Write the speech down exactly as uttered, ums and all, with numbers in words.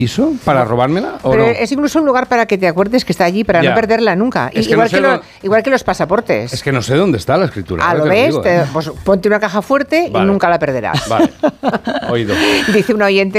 ¿Hizo? ¿Para robármela o Pero no? es incluso un lugar para que te acuerdes que está allí, para Ya. no perderla nunca. Es que igual, no sé que lo- dónde- igual que los pasaportes. Es que no sé dónde está la escritura. Ah, ahora ¿lo te ves? digo, Te- ¿eh? pues ponte una caja fuerte Vale. y nunca la perderás. Vale, oído. Dice un oyente